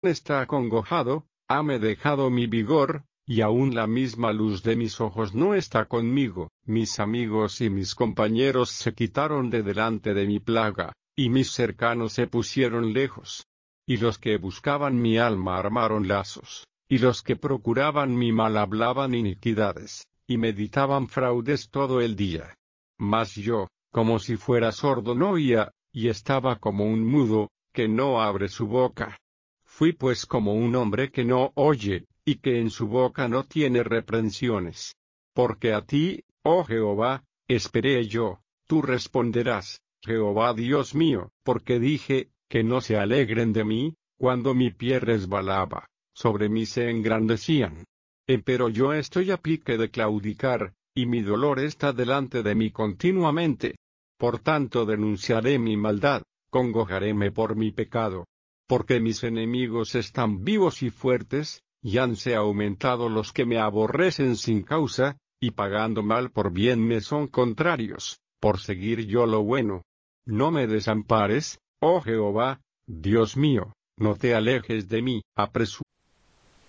está acongojado, hame dejado mi vigor, y aún la misma luz de mis ojos no está conmigo. Mis amigos y mis compañeros se quitaron de delante de mi plaga, y mis cercanos se pusieron lejos. Y los que buscaban mi alma armaron lazos, y los que procuraban mi mal hablaban iniquidades, y meditaban fraudes todo el día. Mas yo, como si fuera sordo, no oía, y estaba como un mudo, que no abre su boca. Fui pues como un hombre que no oye, y que en su boca no tiene reprensiones. Porque a ti, oh Jehová, esperé yo, tú responderás, Jehová Dios mío, porque dije, que no se alegren de mí, cuando mi pie resbalaba, sobre mí se engrandecían. Empero yo estoy a pique de claudicar, y mi dolor está delante de mí continuamente. Por tanto denunciaré mi maldad, congojaréme por mi pecado. Porque mis enemigos están vivos y fuertes, y hanse aumentado los que me aborrecen sin causa, y pagando mal por bien me son contrarios, por seguir yo lo bueno. No me desampares, oh Jehová, Dios mío, no te alejes de mí, apresúrate